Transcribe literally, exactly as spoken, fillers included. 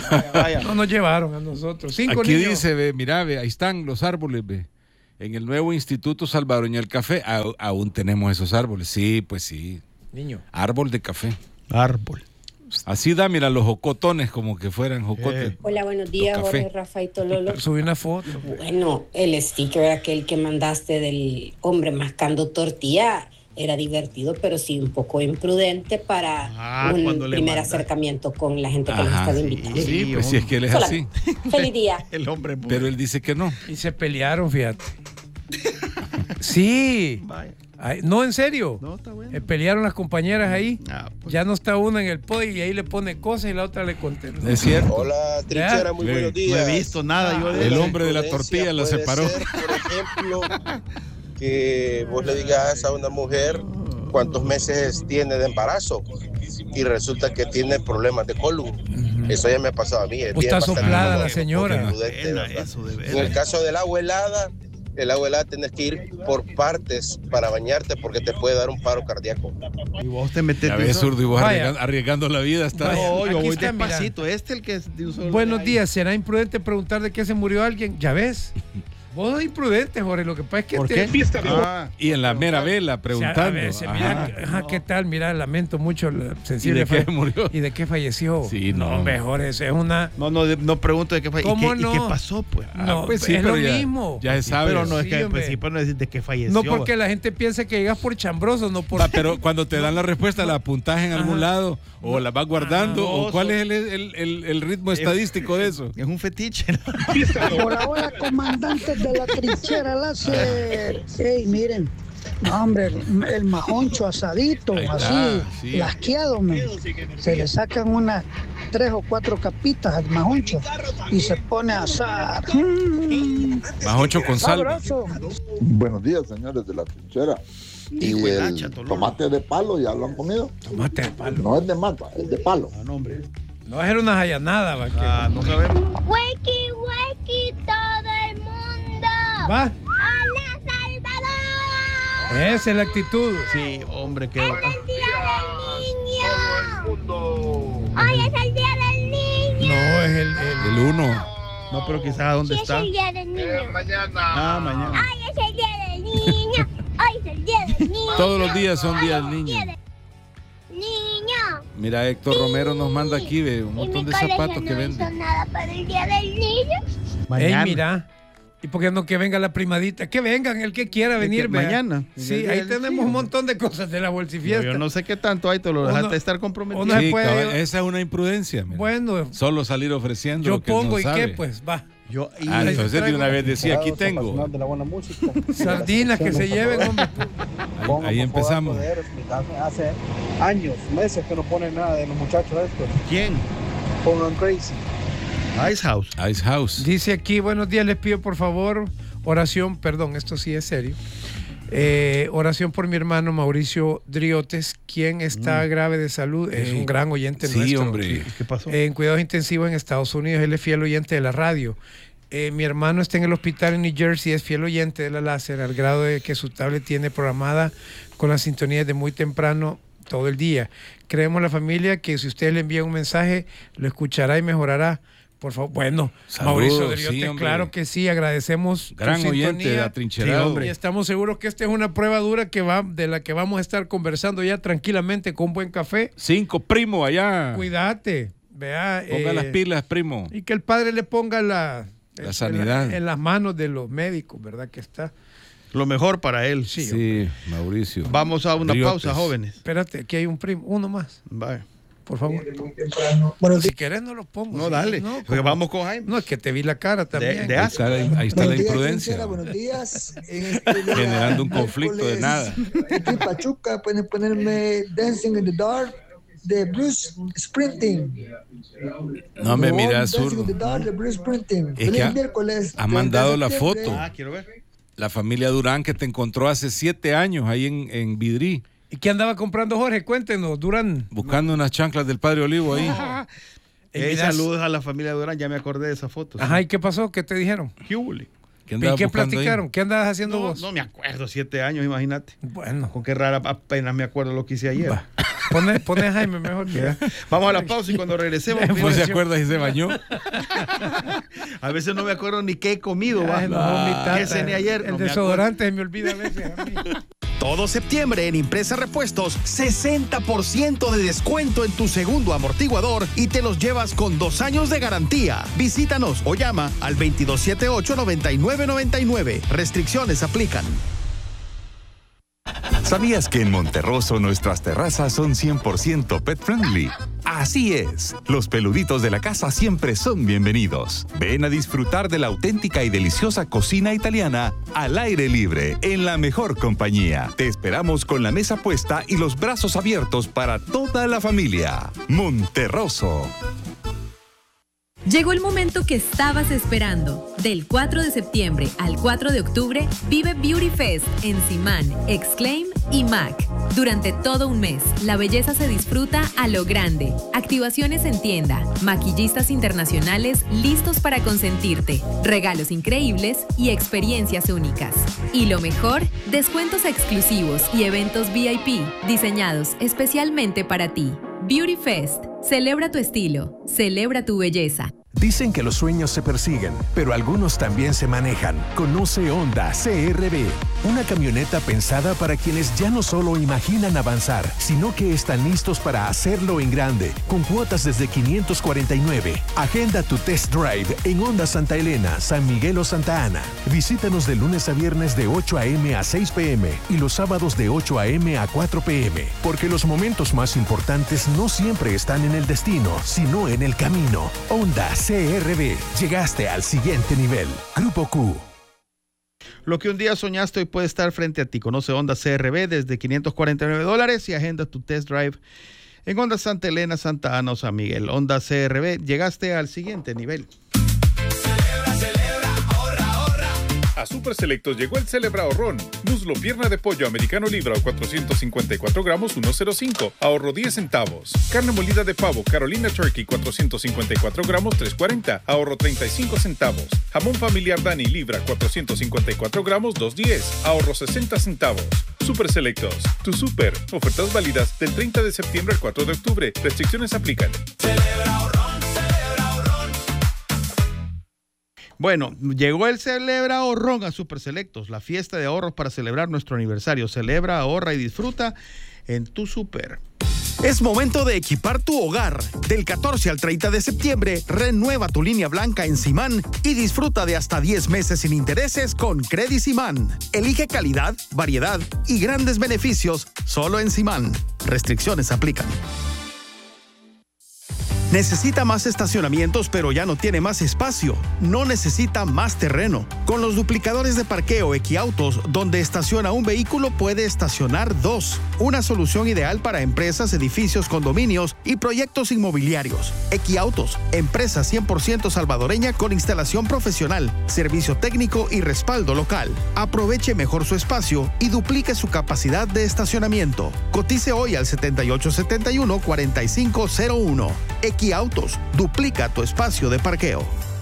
Vaya, vaya. No nos llevaron a nosotros. Cinco Aquí niños. dice, ve, mira, ve, ahí están los árboles, ve. En el nuevo Instituto Salvadoreño del Café a, aún tenemos esos árboles. Sí, pues sí. Niño. Árbol de café. Árbol. Así da, mira, los jocotones como que fueran jocotes. Eh. Hola, buenos días, Los café. Jorge, Rafa y Tololo. Subí una foto. Bueno, el sticker aquel que mandaste del hombre mascando tortilla era divertido, pero sí un poco imprudente para Ah, un cuando le primer manda- acercamiento con la gente que Ajá, nos estaba sí, invitando. Sí, pues si es que él es Solamente. así. Feliz día. El hombre. Pues. Pero él dice que no. Y se pelearon, fíjate. Sí. Vaya. Ay, no, en serio. No, está bueno. Eh, pelearon las compañeras ahí. Ah, pues. Ya no está una en el podio y ahí le pone cosas y la otra le contesta. Es cierto. Hola, Trinchera, muy Le- buenos No días. he visto nada yo de El eso. hombre de la tortilla la Puede separó. ser, por ejemplo, que vos le digas a una mujer cuántos meses tiene de embarazo y resulta que tiene problemas de colon. Eso ya me ha pasado a mí. Es Pues bien está bastante soplada la prudente, señora. prudente, Pena ¿verdad? eso, de En el veras. caso del agua helada, el agua helada tienes que ir por partes para bañarte porque te puede dar un paro cardíaco. Y vos te metes Ya de ves, eso. zurdo, y vos Vaya. arriesgando, arriesgando la vida. Está. Vaya. No, yo Aquí voy está, mira. despacito. Este es el que es de un solo Buenos de- días, ¿será imprudente preguntar de qué se murió alguien? Ya ves. Vos sos imprudente, Jorge. Lo que pasa es que ¿Por te- qué? Ah, Y en la mera vela O sea, preguntando. a veces, mira, Ajá. ajá, ¿qué tal? Mira, lamento mucho la ¿Y sensible de qué falle- murió? ¿Y de qué falleció? Sí, no. hombre, Jorge, eso es una... no, no, de- no pregunto de qué fue. ¿Y ¿Cómo qué, y no? qué pasó, pues? No, pues sí, es pero lo ya- mismo. Ya se Sí, sabe. pero no es Sí, que, hombre. pues, sí, pero no decir de qué falleció. No porque la gente piensa que llegas por chambroso, no por... Va, pero cuando te dan la respuesta, la apuntas en algún lado o la vas guardando. No, ¿O cuál so- es el, el- el- el ritmo estadístico de eso? Es un fetiche. ¿no? Hola, hola, comandantes de la trinchera láser. Ey, miren, no, hombre, el, el majoncho asadito, Ahí está, así, sí. lasqueado, men. Se le sacan unas tres o cuatro capitas al majoncho y se pone a asar. Mm, Más ocho con sal. sabroso. Buenos días, señores de la trinchera. Y Hijo de el lancha, Tololo. tomate de palo, ¿ya lo han comido? Tomate de palo. No es de mata, es de palo. Ah, no, hombre. No va a ser una jayanada, va. que- Ah, no sabemos. Huequi, huequi, todo el mundo. Va. ¡A La Salvador! Esa es la actitud. Sí, hombre, qué. ¡Es el día del niño! ¡Hoy es el día del niño! No, es el... el- El uno. No, pero quizás a dónde Sí, está. es el día del niño. Ah, mañana. ¡Hoy es el día del niño! ¡Hoy es el día del niño! Todos los días son Hoy día es del el niño. día del Niño. Mira, Héctor Romero nos manda aquí, ve, un Y mi montón de colegio zapatos que no hizo venden. nada para el día del niño. Ey, Mañana. mira. ¿Y por qué no que venga la primadita? Que vengan el que quiera ¿De venir. qué? vea. Mañana. Sí, En el ahí día del- tenemos sí, un montón de cosas de la Yo, bolsifiesta. yo no sé qué tanto hay, te lo Uno- dejaste estar comprometido. uno- Sí, puede- cabal, esa es una imprudencia. mira. Bueno, Solo salir ofreciendo yo lo que pongo no y sabe. qué, pues, va. Yo, y Ah, entonces de traigo- una vez decía, aquí tengo. De la buena música. Sardinas que se lleven, hombre. Ahí, ahí empezamos. Hace años, meses que no ponen nada de los muchachos estos. ¿Quién? Pongan Crazy. Ice House. Ice House. Dice aquí, buenos días, les pido por favor oración, perdón, esto sí es serio. Eh, oración por mi hermano Mauricio Driotes, quien está grave de salud, es Sí. un gran oyente Sí, nuestro. hombre. ¿Qué pasó? En cuidados intensivos en Estados Unidos, él es fiel oyente de la radio. Eh, mi hermano está en el hospital en New Jersey, es fiel oyente de la láser, al grado de que su tablet tiene programada con las sintonías de muy temprano todo el día. Creemos la familia que si usted le envía un mensaje, lo escuchará y mejorará. Por favor, bueno, Saludos, Mauricio Driotes, sí, hombre. claro que sí, agradecemos tu Gran oyente sintonía. de Atrincherado. Sí, hombre. Y estamos seguros que esta es una prueba dura que va, de la que vamos a estar conversando ya tranquilamente con un buen café. Cinco, primo, allá. Cuídate, vea. Ponga eh, las pilas, primo. y que el padre le ponga la, La en- sanidad. En, la- en las manos de los médicos, ¿verdad? Que está. Lo mejor para él. Sí. Sí, Mauricio. Vamos a una Driotes. pausa, jóvenes. Espérate, aquí hay un primo, uno más, Vaya. por favor. Bueno, Si querés no lo pongo. No, si dale. no, Porque como- vamos con Jaime. No, es que te vi la cara también. de Ahí está, la- ahí está la buenos días, imprudencia. Trinchera, buenos días. En este día, Generando un conflicto de miércoles, nada. Aquí en Pachuca pueden ponerme Dancing in the Dark de Bruce Springsteen. No me mira, Dancing in zurdo. the Dark de Bruce Springsteen. Es Feliz que ha- miércoles. ha mandado la treinta de septiembre. foto. Ah, quiero ver. La familia Durán que te encontró hace siete años ahí en, en Vidrí, ¿Y qué andaba comprando Jorge? Cuéntenos, Durán. buscando unas chanclas del Padre Olivo ahí. Eh, Hey, mira, saludos a la familia Durán, ya me acordé de esa foto. sí. Ajá, ¿y qué pasó? ¿Qué te dijeron? ¿Qué hubo? ¿Qué ¿Y andaba qué buscando ahí? platicaron? ¿Qué andabas haciendo No, vos? no me acuerdo, siete años, imagínate. Bueno, Con qué rara, apenas me acuerdo lo que hice ayer. Va. Pone, pone a Jaime mejor que... Vamos a la pausa y cuando regresemos... ¿No mira, se acuerda si se bañó? a veces no me acuerdo ni qué he comido. Ay, va. no, mi tata, ¿Qué cené ayer? El No me desodorante se me olvida a veces a mí. Todo septiembre en Impresa Repuestos, sesenta por ciento de descuento en tu segundo amortiguador y te los llevas con dos años de garantía. Visítanos o llama al veintidós setenta y ocho, noventa y nueve noventa y nueve. Restricciones aplican. ¿Sabías que en Monterroso nuestras terrazas son cien por ciento pet friendly? Así es, los peluditos de la casa siempre son bienvenidos. Ven a disfrutar de la auténtica y deliciosa cocina italiana al aire libre, en la mejor compañía. Te esperamos con la mesa puesta y los brazos abiertos para toda la familia. Monterroso. Llegó el momento que estabas esperando. Del cuatro de septiembre al cuatro de octubre, vive Beauty Fest en Simán, Exclaim y Mac. Durante todo un mes, la belleza se disfruta a lo grande. Activaciones en tienda, maquillistas internacionales listos para consentirte, regalos increíbles y experiencias únicas. Y lo mejor, descuentos exclusivos y eventos V I P diseñados especialmente para ti. Beauty Fest. Celebra tu estilo. Celebra tu belleza. Dicen que los sueños se persiguen, pero algunos también se manejan. Conoce Honda C R V, una camioneta pensada para quienes ya no solo imaginan avanzar, sino que están listos para hacerlo en grande, con cuotas desde quinientos cuarenta y nueve. Agenda tu test drive en Honda Santa Elena, San Miguel o Santa Ana. Visítanos de lunes a viernes de ocho a eme a seis pe eme y los sábados de ocho a eme a cuatro pe eme, porque los momentos más importantes no siempre están en el destino, sino en el camino. Honda C R V, llegaste al siguiente nivel. Grupo Q. Lo que un día soñaste hoy puede estar frente a ti. Conoce Honda C R V desde quinientos cuarenta y nueve dólares y agenda tu test drive en Honda Santa Elena, Santa Ana o San Miguel. Honda C R V, llegaste al siguiente nivel. A Super Selectos llegó el Celebra Ahorrón. Muslo pierna de pollo americano libra o cuatrocientos cincuenta y cuatro gramos, uno cero cinco. Ahorro diez centavos. Carne molida de pavo Carolina Turkey, cuatrocientos cincuenta y cuatro gramos, tres cuarenta. Ahorro treinta y cinco centavos. Jamón familiar Dani libra, cuatrocientos cincuenta y cuatro gramos, dos diez. Ahorro sesenta centavos. Super Selectos. Tu super. Ofertas válidas del treinta de septiembre al cuatro de octubre. Restricciones aplican. Celebra Ahorrón. Bueno, llegó el Celebra Ahorrón a Super Selectos, la fiesta de ahorros para celebrar nuestro aniversario. Celebra, ahorra y disfruta en tu super. Es momento de equipar tu hogar. Del catorce al treinta de septiembre, renueva tu línea blanca en Simán y disfruta de hasta diez meses sin intereses con Credit Simán. Elige calidad, variedad y grandes beneficios solo en Simán. Restricciones aplican. Necesita más estacionamientos, pero ya no tiene más espacio. No necesita más terreno. Con los duplicadores de parqueo Equiautos, donde estaciona un vehículo, puede estacionar dos. Una solución ideal para empresas, edificios, condominios y proyectos inmobiliarios. Equiautos, empresa cien por ciento salvadoreña con instalación profesional, servicio técnico y respaldo local. Aproveche mejor su espacio y duplique su capacidad de estacionamiento. Cotice hoy al setenta y ocho setenta y uno, cuarenta y cinco cero uno. Equiautos, duplica tu espacio de parqueo.